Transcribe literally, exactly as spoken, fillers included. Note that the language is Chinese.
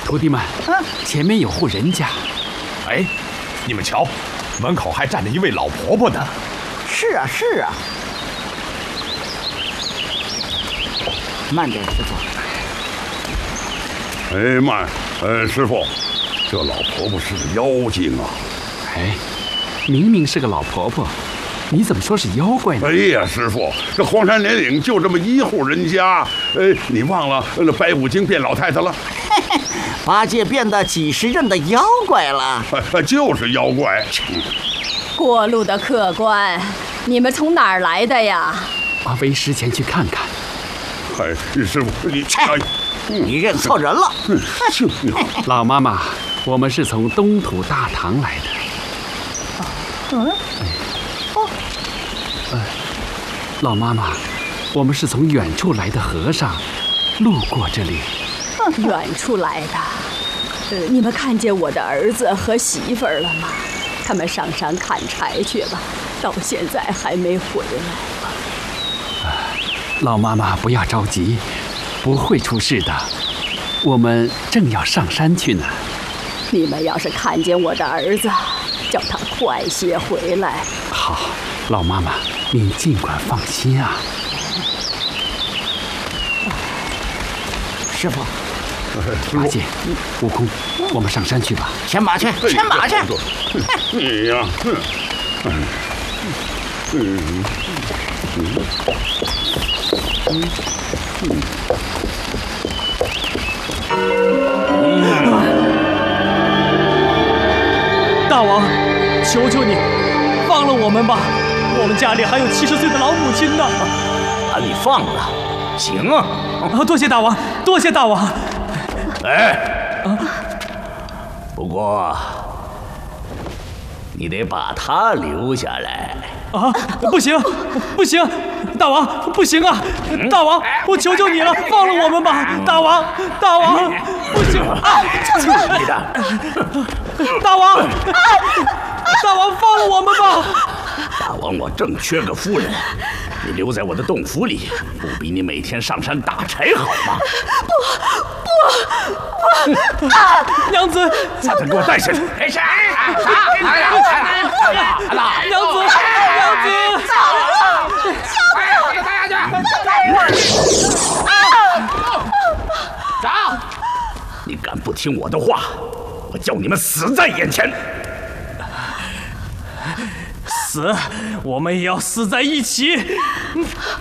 徒弟们，前面有户人家。 哎，你们瞧，门口还站着一位老婆婆呢。 是啊，是啊。慢点，师傅。 哎，慢，呃，师傅，这老婆婆是个妖精啊！ 哎，明明是个老婆婆，你怎么说是妖怪呢？ 哎呀，师傅，这荒山连岭就这么一户人家，呃，你忘了那白骨精变老太太了？ 八戒变得几十任的妖怪了， 就是妖怪。 过路的客官，你们从哪儿来的呀？ 啊，为师前去看看。 哎，师傅，你哎，你认错人了。 就老妈妈，我们是从东土大唐来的。 嗯， 哦，呃，老妈妈，我们是从远处来的和尚，路过这里。 远处来的，呃，你们看见我的儿子和媳妇儿了吗？他们上山砍柴去了，到现在还没回来。 老妈妈不要着急，不会出事的。我们正要上山去呢。 你们要是看见我的儿子，叫他快些回来。 好，老妈妈，您尽管放心啊。 师傅， 八戒、悟空，我们上山去吧。 牵马去，牵马去。 你呀，嗯嗯嗯大王，求求你，放了我们吧！我们家里还有七十岁的老母亲呢。 把你放了，行啊！ 啊，多谢大王，多谢大王。 哎，啊，不过你得把他留下来。 啊，不行，不行，大王，不行啊！大王，我求求你了，放了我们吧！大王，大王，不行啊！ 你的， 大王，大王，放了我们吧！ 大王，我正缺个夫人，你留在我的洞府里，不比你每天上山打柴好吗？ 不不不！啊，娘子， 把他给我带下去！没事， 娘子，娘子， 快把他带下去！走！你敢不听我的话，我叫你们死在眼前！ 死，我们也要死在一起！